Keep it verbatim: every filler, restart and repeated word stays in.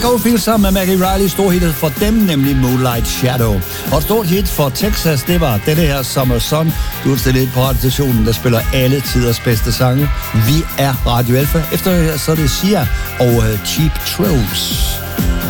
Oldfield sammen med Maggie Riley, stor hit for dem, nemlig Moonlight Shadow. Og et stort hit for Texas, det var denne her Summer Sun. Du er stillet på radiostationen, der spiller alle tiders bedste sange. Vi er Radio Alpha. Efter så er det Sia og uh, Cheap Thrills.